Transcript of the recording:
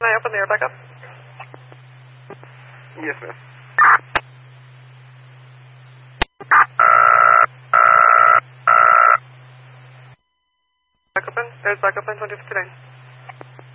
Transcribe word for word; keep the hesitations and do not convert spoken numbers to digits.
Can I open the air back up? Yes, ma'am. Back open? There's back open, twenty fifty-nine.